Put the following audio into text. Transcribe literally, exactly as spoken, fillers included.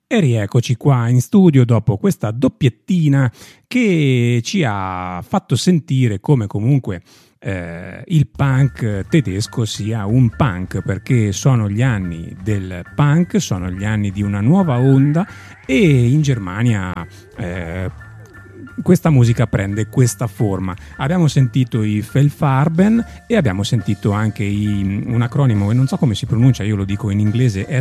E rieccoci qua in studio dopo questa doppiettina che ci ha fatto sentire come comunque eh, il punk tedesco sia un punk, perché sono gli anni del punk, sono gli anni di una nuova onda e in Germania eh, questa musica prende questa forma. Abbiamo sentito i Feldfarben e abbiamo sentito anche i, un acronimo, e non so come si pronuncia, io lo dico in inglese,